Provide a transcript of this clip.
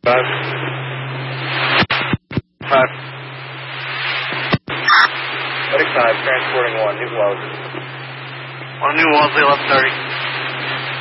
5. 5. Medic 5, transporting 1, New Wellesley. 1 New Wellesley, 1130.